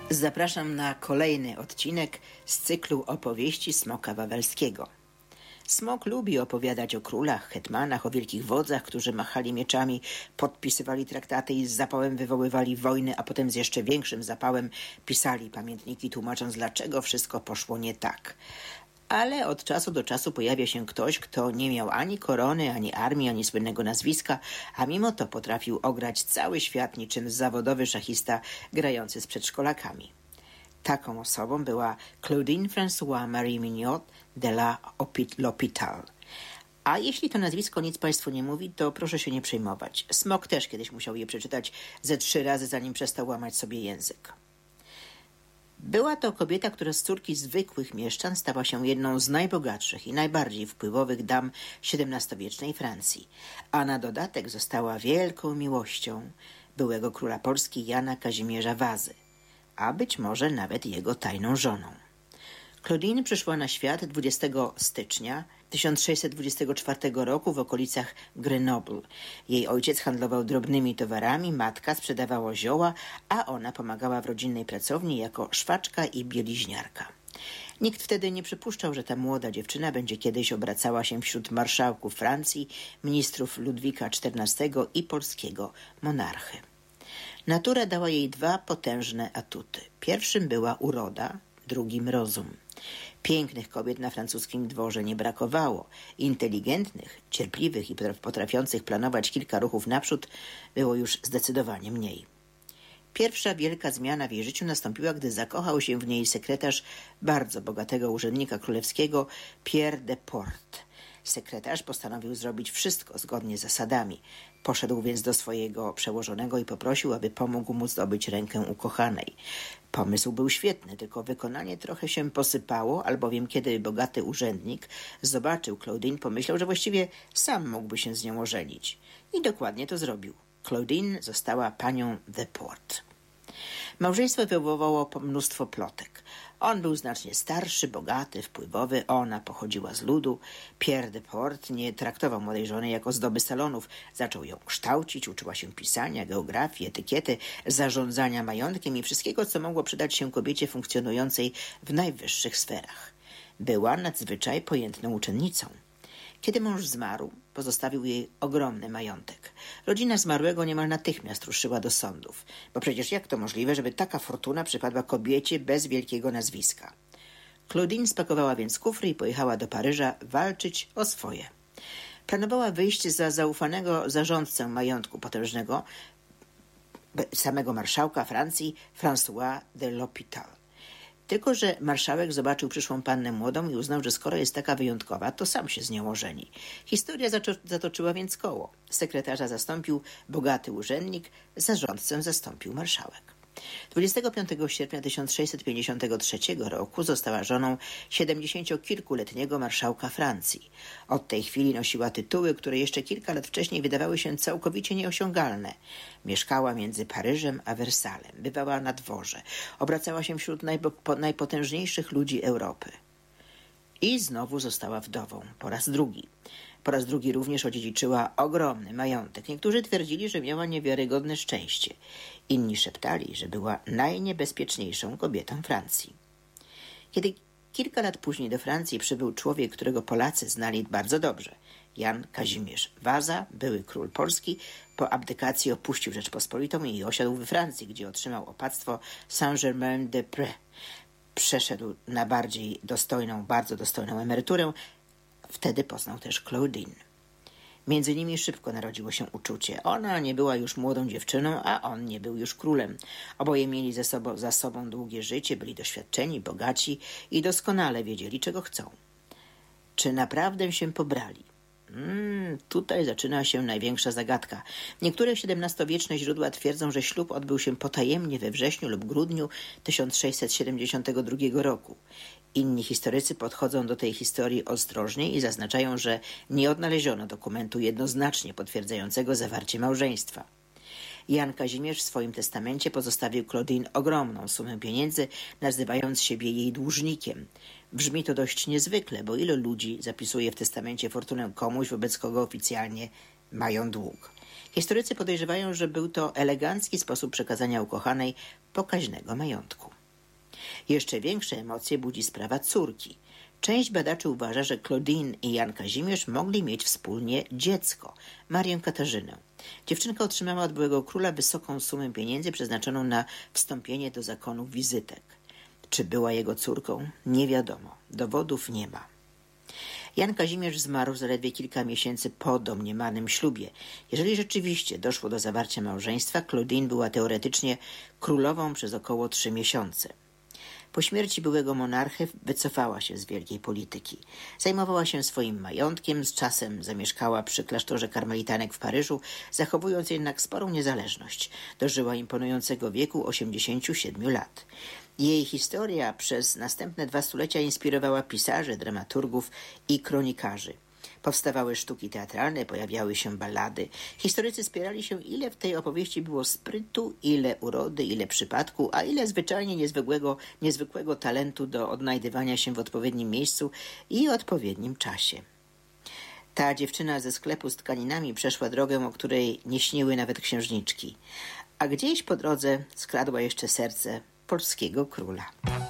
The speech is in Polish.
Zapraszam na kolejny odcinek z cyklu opowieści Smoka Wawelskiego. Smok lubi opowiadać o królach, hetmanach, o wielkich wodzach, którzy machali mieczami, podpisywali traktaty i z zapałem wywoływali wojny, a potem z jeszcze większym zapałem pisali pamiętniki, tłumacząc, dlaczego wszystko poszło nie tak. Ale od czasu do czasu pojawia się ktoś, kto nie miał ani korony, ani armii, ani słynnego nazwiska, a mimo to potrafił ograć cały świat niczym zawodowy szachista grający z przedszkolakami. Taką osobą była Claudine Françoise Marie Mignot de la L'Hôpital. A jeśli to nazwisko nic Państwu nie mówi, to proszę się nie przejmować. Smok też kiedyś musiał je przeczytać ze 3 razy, zanim przestał łamać sobie język. Była to kobieta, która z córki zwykłych mieszczan stała się jedną z najbogatszych i najbardziej wpływowych dam XVII-wiecznej Francji, a na dodatek została wielką miłością byłego króla Polski Jana Kazimierza Wazy, a być może nawet jego tajną żoną. Claudine przyszła na świat 20 stycznia 1624 roku w okolicach Grenoble. Jej ojciec handlował drobnymi towarami, matka sprzedawała zioła, a ona pomagała w rodzinnej pracowni jako szwaczka i bieliźniarka. Nikt wtedy nie przypuszczał, że ta młoda dziewczyna będzie kiedyś obracała się wśród marszałków Francji, ministrów Ludwika XIV i polskiego monarchy. Natura dała jej 2 potężne atuty. Pierwszym była uroda, drugim rozum. Pięknych kobiet na francuskim dworze nie brakowało. Inteligentnych, cierpliwych i potrafiących planować kilka ruchów naprzód było już zdecydowanie mniej. Pierwsza wielka zmiana w jej życiu nastąpiła, gdy zakochał się w niej sekretarz bardzo bogatego urzędnika królewskiego Pierre de Port. Sekretarz postanowił zrobić wszystko zgodnie z zasadami. Poszedł więc do swojego przełożonego i poprosił, aby pomógł mu zdobyć rękę ukochanej. Pomysł był świetny, tylko wykonanie trochę się posypało, albowiem kiedy bogaty urzędnik zobaczył Claudine, pomyślał, że właściwie sam mógłby się z nią ożenić. I dokładnie to zrobił. Claudine została panią de Port. Małżeństwo wywołało mnóstwo plotek. On był znacznie starszy, bogaty, wpływowy, ona pochodziła z ludu. Pierre de Port nie traktował młodej żony jako zdoby salonów. Zaczął ją kształcić, uczyła się pisania, geografii, etykiety, zarządzania majątkiem i wszystkiego, co mogło przydać się kobiecie funkcjonującej w najwyższych sferach. Była nadzwyczaj pojętną uczennicą. Kiedy mąż zmarł, pozostawił jej ogromny majątek. Rodzina zmarłego niemal natychmiast ruszyła do sądów, bo przecież jak to możliwe, żeby taka fortuna przypadła kobiecie bez wielkiego nazwiska. Claudine spakowała więc kufry i pojechała do Paryża walczyć o swoje. Planowała wyjść za zaufanego zarządcę majątku potężnego, samego marszałka Francji, François de L'Hôpital. Tylko że marszałek zobaczył przyszłą pannę młodą i uznał, że skoro jest taka wyjątkowa, to sam się z nią ożeni. Historia zatoczyła więc koło. Sekretarza zastąpił bogaty urzędnik, zarządcę zastąpił marszałek. 25 sierpnia 1653 roku została żoną 70-kilkuletniego marszałka Francji. Od tej chwili nosiła tytuły, które jeszcze kilka lat wcześniej wydawały się całkowicie nieosiągalne. Mieszkała między Paryżem a Wersalem, bywała na dworze, obracała się wśród najpotężniejszych ludzi Europy. I znowu została wdową, po raz drugi. Po raz drugi również odziedziczyła ogromny majątek. Niektórzy twierdzili, że miała niewiarygodne szczęście. Inni szeptali, że była najniebezpieczniejszą kobietą Francji. Kiedy kilka lat później do Francji przybył człowiek, którego Polacy znali bardzo dobrze, Jan Kazimierz Waza, były król Polski, po abdykacji opuścił Rzeczpospolitą i osiadł we Francji, gdzie otrzymał opactwo Saint-Germain-des-Prés. Przeszedł na bardzo dostojną emeryturę. Wtedy poznał też Claudine. Między nimi szybko narodziło się uczucie. Ona nie była już młodą dziewczyną, a on nie był już królem. Oboje mieli za sobą długie życie, byli doświadczeni, bogaci i doskonale wiedzieli, czego chcą. Czy naprawdę się pobrali? Tutaj zaczyna się największa zagadka. Niektóre XVII-wieczne źródła twierdzą, że ślub odbył się potajemnie we wrześniu lub grudniu 1672 roku. Inni historycy podchodzą do tej historii ostrożnie i zaznaczają, że nie odnaleziono dokumentu jednoznacznie potwierdzającego zawarcie małżeństwa. Jan Kazimierz w swoim testamencie pozostawił Claudine ogromną sumę pieniędzy, nazywając siebie jej dłużnikiem. Brzmi to dość niezwykle, bo ilu ludzi zapisuje w testamencie fortunę komuś, wobec kogo oficjalnie mają dług. Historycy podejrzewają, że był to elegancki sposób przekazania ukochanej pokaźnego majątku. Jeszcze większe emocje budzi sprawa córki. Część badaczy uważa, że Claudine i Jan Kazimierz mogli mieć wspólnie dziecko, Marię Katarzynę. Dziewczynka otrzymała od byłego króla wysoką sumę pieniędzy przeznaczoną na wstąpienie do zakonu wizytek. Czy była jego córką? Nie wiadomo. Dowodów nie ma. Jan Kazimierz zmarł zaledwie kilka miesięcy po domniemanym ślubie. Jeżeli rzeczywiście doszło do zawarcia małżeństwa, Claudine była teoretycznie królową przez około 3 miesiące. Po śmierci byłego monarchy wycofała się z wielkiej polityki. Zajmowała się swoim majątkiem, z czasem zamieszkała przy klasztorze karmelitanek w Paryżu, zachowując jednak sporą niezależność. Dożyła imponującego wieku 87 lat. Jej historia przez następne 2 stulecia inspirowała pisarzy, dramaturgów i kronikarzy. Powstawały sztuki teatralne, pojawiały się ballady. Historycy spierali się, ile w tej opowieści było sprytu, ile urody, ile przypadku, a ile zwyczajnie niezwykłego talentu do odnajdywania się w odpowiednim miejscu i odpowiednim czasie. Ta dziewczyna ze sklepu z tkaninami przeszła drogę, o której nie śniły nawet księżniczki, a gdzieś po drodze skradła jeszcze serce polskiego króla.